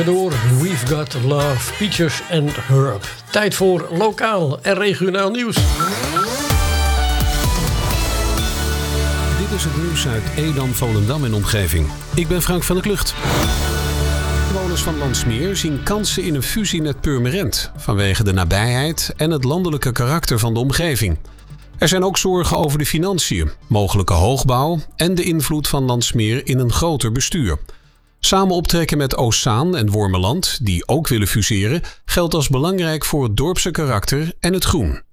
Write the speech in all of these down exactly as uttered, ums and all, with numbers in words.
Door We've Got Love, Peaches and Herb. Tijd voor lokaal en regionaal nieuws. Dit is het nieuws uit Edam, Volendam en omgeving. Ik ben Frank van der Klucht. Bewoners van Landsmeer zien kansen in een fusie met Purmerend vanwege de nabijheid en het landelijke karakter van de omgeving. Er zijn ook zorgen over de financiën, mogelijke hoogbouw en de invloed van Landsmeer in een groter bestuur. Samen optrekken met Oostzaan en Wormeland, die ook willen fuseren, geldt als belangrijk voor het dorpse karakter en het groen.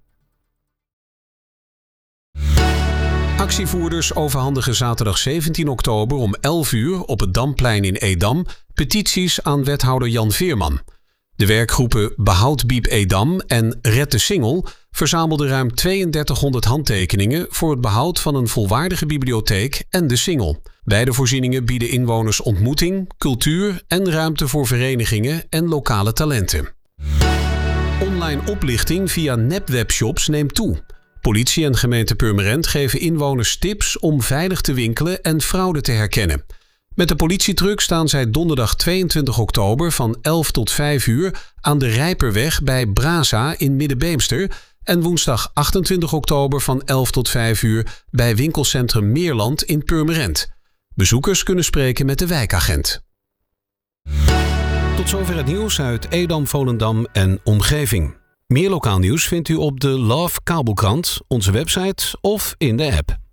Actievoerders overhandigen zaterdag zeventien oktober om elf uur op het Damplein in Edam petities aan wethouder Jan Veerman. De werkgroepen Behoud Biep Edam en Red de Singel verzamelden ruim tweeëndertighonderd handtekeningen voor het behoud van een volwaardige bibliotheek en de Singel. Beide voorzieningen bieden inwoners ontmoeting, cultuur en ruimte voor verenigingen en lokale talenten. Online oplichting via nepwebshops neemt toe. Politie en gemeente Purmerend geven inwoners tips om veilig te winkelen en fraude te herkennen. Met de politietruck staan zij donderdag tweeëntwintig oktober van elf tot vijf uur aan de Rijperweg bij Braza in Middenbeemster en woensdag achtentwintig oktober van elf tot vijf uur bij winkelcentrum Meerland in Purmerend. Bezoekers kunnen spreken met de wijkagent. Tot zover het nieuws uit Edam, Volendam en omgeving. Meer lokaal nieuws vindt u op de Love Kabelkrant, onze website of in de app.